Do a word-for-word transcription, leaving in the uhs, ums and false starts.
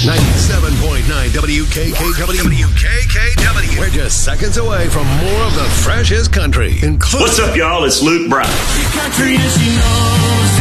ninety-seven point nine W K K W. W K K W. We're just seconds away from more of the freshest country, including... What's up, y'all? It's Luke Brown. Country as she knows